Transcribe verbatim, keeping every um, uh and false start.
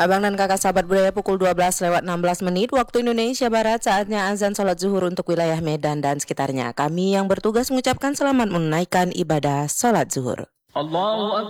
Abang dan kakak sahabat budaya pukul dua belas lewat enam belas menit waktu Indonesia Barat, saatnya azan sholat zuhur untuk wilayah Medan dan sekitarnya. Kami yang bertugas mengucapkan selamat menunaikan ibadah sholat zuhur. Allahu